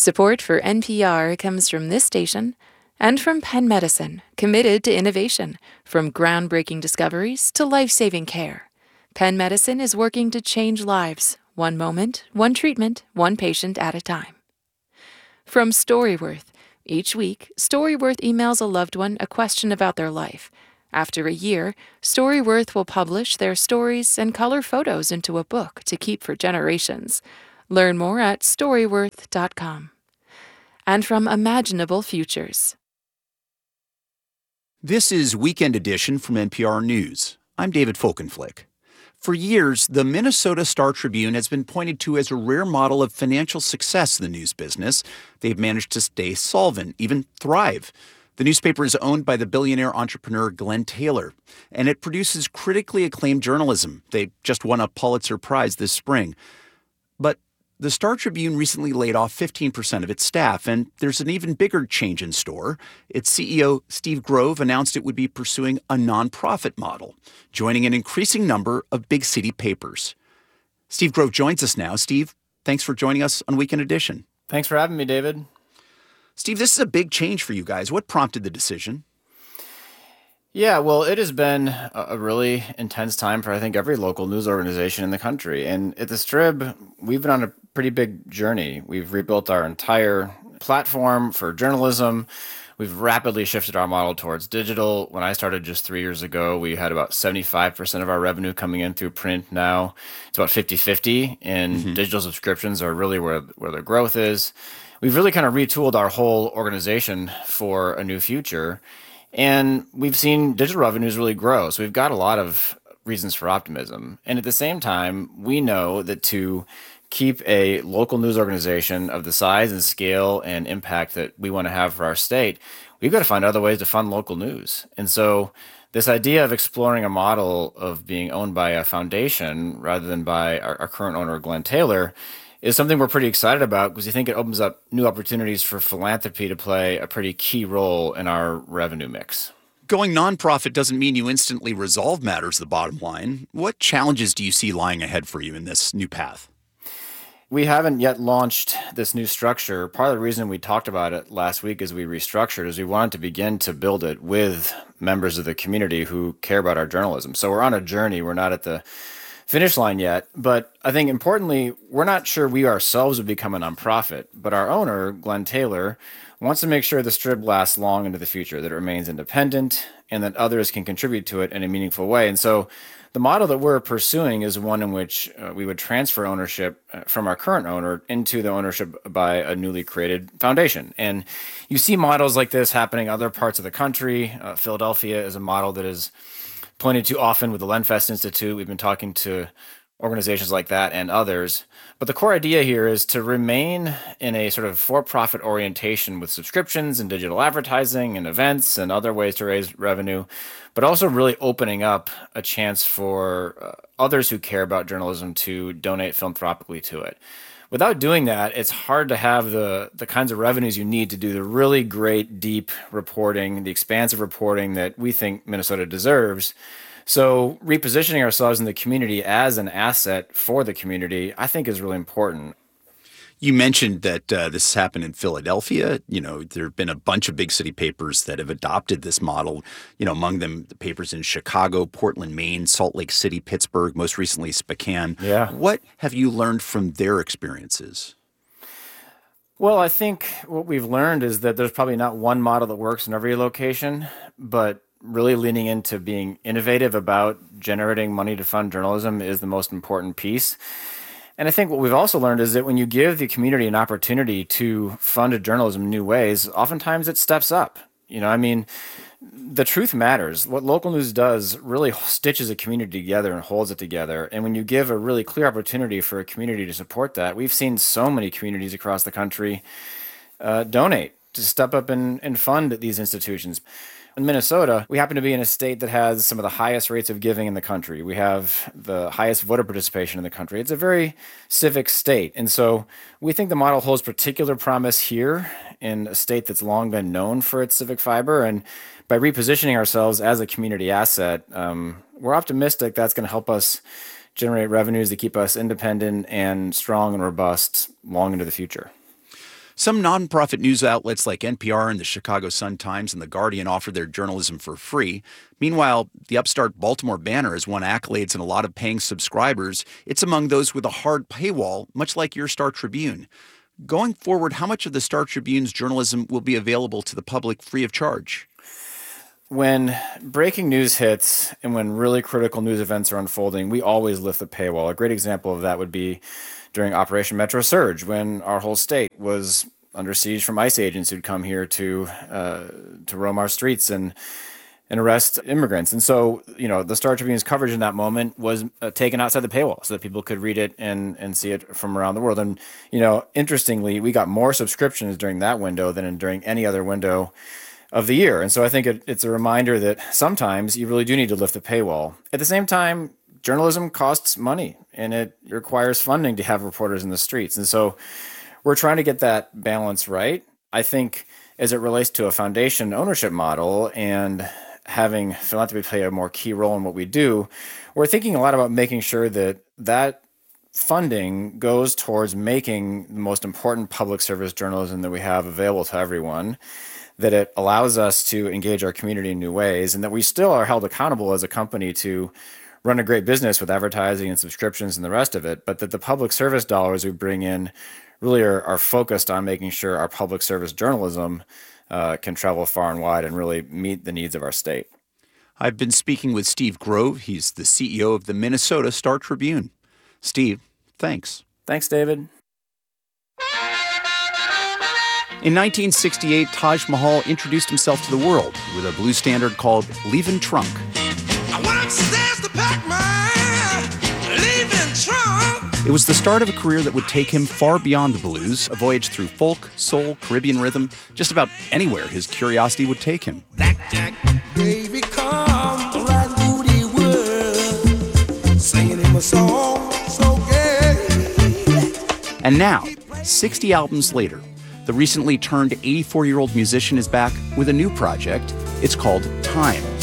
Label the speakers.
Speaker 1: Support for NPR comes from this station and from Penn Medicine, committed to innovation, from groundbreaking discoveries to life-saving care. Penn Medicine is working to change lives, one moment, one treatment, one patient at a time. From Storyworth, each week, Storyworth emails a loved one a question about their life. After a year, Storyworth will publish their stories and color photos into a book to keep for generations. Learn more at storyworth.com. And from Imaginable Futures.
Speaker 2: This is Weekend Edition from NPR News. I'm David Folkenflik. For years, the Minnesota Star-Tribune has been pointed to as a rare model of financial success in the news business. They've managed to stay solvent, even thrive. The newspaper is owned by the billionaire entrepreneur Glenn Taylor, and it produces critically acclaimed journalism. They just won a Pulitzer Prize this spring. But the Star-Tribune recently laid off 15% of its staff, and there's an even bigger change in store. Its CEO, Steve Grove, announced it would be pursuing a nonprofit model, joining an increasing number of big city papers. Steve Grove joins us now. Steve, thanks for joining us on Weekend Edition.
Speaker 3: Thanks for having me, David.
Speaker 2: Steve, this is a big change for you guys. What prompted the decision?
Speaker 3: Yeah, well, it has been a really intense time for, I think, every local news organization in the country. And at the Strib, we've been on a pretty big journey. We've rebuilt our entire platform for journalism. We've rapidly shifted our model towards digital. When I started just 3 years ago, we had about 75% of our revenue coming in through print. Now it's about 50-50, and digital subscriptions are really where the growth is. We've really kind of retooled our whole organization for a new future. And we've seen digital revenues really grow. So we've got a lot of reasons for optimism. And at the same time, we know that to keep a local news organization of the size and scale and impact that we want to have for our state, we've got to find other ways to fund local news. And so this idea of exploring a model of being owned by a foundation rather than by our current owner, Glenn Taylor, is something we're pretty excited about because we think it opens up new opportunities for philanthropy to play a pretty key role in our revenue mix.
Speaker 2: Going nonprofit doesn't mean you instantly resolve matters, the bottom line. What challenges do you see lying ahead for you in this new path?
Speaker 3: We haven't yet launched this new structure. Part of the reason we talked about it last week as we restructured is we wanted to begin to build it with members of the community who care about our journalism. So we're on a journey. We're not at the finish line yet, but I think importantly, we're not sure we ourselves would become a nonprofit, but our owner, Glenn Taylor, wants to make sure the Strib lasts long into the future, that it remains independent, and that others can contribute to it in a meaningful way. And so the model that we're pursuing is one in which we would transfer ownership from our current owner into the ownership by a newly created foundation. And you see models like this happening in other parts of the country. Philadelphia is a model that is pointed to often with the Lenfest Institute. We've been talking to organizations like that and others. But the core idea here is to remain in a sort of for-profit orientation with subscriptions and digital advertising and events and other ways to raise revenue, but also really opening up a chance for others who care about journalism to donate philanthropically to it. Without doing that, it's hard to have the kinds of revenues you need to do the really great, deep reporting, the expansive reporting that we think Minnesota deserves. So repositioning ourselves in the community as an asset for the community, I think is really important.
Speaker 2: You mentioned that this happened in Philadelphia. You know, there have been a bunch of big city papers that have adopted this model. You know, among them, the papers in Chicago, Portland, Maine, Salt Lake City, Pittsburgh, most recently Spokane.
Speaker 3: Yeah.
Speaker 2: What have you learned from their experiences?
Speaker 3: Well, I think what we've learned is that there's probably not one model that works in every location, but really leaning into being innovative about generating money to fund journalism is the most important piece. And I think what we've also learned is that when you give the community an opportunity to fund journalism in new ways, oftentimes it steps up. You know, I mean, the truth matters. What local news does really stitches a community together and holds it together. And when you give a really clear opportunity for a community to support that, we've seen so many communities across the country donate to step up and fund these institutions. In Minnesota, we happen to be in a state that has some of the highest rates of giving in the country. We have the highest voter participation in the country. It's a very civic state. And so we think the model holds particular promise here in a state that's long been known for its civic fiber. And by repositioning ourselves as a community asset, we're optimistic that's going to help us generate revenues that keep us independent and strong and robust long into the future.
Speaker 2: Some nonprofit news outlets like NPR and the Chicago Sun-Times and The Guardian offer their journalism for free. Meanwhile, the upstart Baltimore Banner has won accolades and a lot of paying subscribers. It's among those with a hard paywall, much like your Star Tribune. Going forward, how much of the Star Tribune's journalism will be available to the public free of charge?
Speaker 3: When breaking news hits and when really critical news events are unfolding, we always lift the paywall. A great example of that would be during Operation Metro Surge, when our whole state was under siege from ICE agents who'd come here to roam our streets and arrest immigrants. And so, the Star Tribune's coverage in that moment was taken outside the paywall so that people could read it and see it from around the world. And, interestingly, we got more subscriptions during that window than during any other window of the year. And so I think it's a reminder that sometimes you really do need to lift the paywall. At the same time, journalism costs money and it requires funding to have reporters in the streets. And so we're trying to get that balance right. I think as it relates to a foundation ownership model and having philanthropy play a more key role in what we do, we're thinking a lot about making sure that funding goes towards making the most important public service journalism that we have available to everyone, that it allows us to engage our community in new ways, and that we still are held accountable as a company to run a great business with advertising and subscriptions and the rest of it, but that the public service dollars we bring in really are focused on making sure our public service journalism can travel far and wide and really meet the needs of our state.
Speaker 2: I've been speaking with Steve Grove. He's the CEO of the Minnesota Star Tribune. Steve, thanks.
Speaker 3: Thanks, David.
Speaker 2: In 1968, Taj Mahal introduced himself to the world with a blues standard called Leavin' Trunk. It was the start of a career that would take him far beyond the blues, a voyage through folk, soul, Caribbean rhythm, just about anywhere his curiosity would take him.
Speaker 4: Blackjack, baby, come to right booty world, singing him a song so gay.
Speaker 2: And now, 60 albums later, the recently turned 84-year-old musician is back with a new project. It's called Time.